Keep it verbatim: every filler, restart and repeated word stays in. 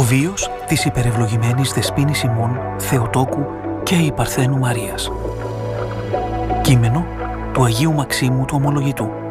Βίος της υπερευλογημένης Δεσποίνης ημών Θεοτόκου και η Παρθένου Μαρίας. Κείμενο του Αγίου Μαξίμου του Ομολογητού.